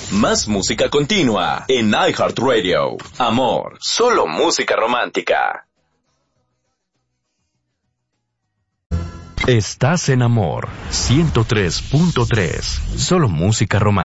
Más música continua en iHeartRadio. Amor, solo música romántica. Estás en Amor 103.3. Solo música romántica.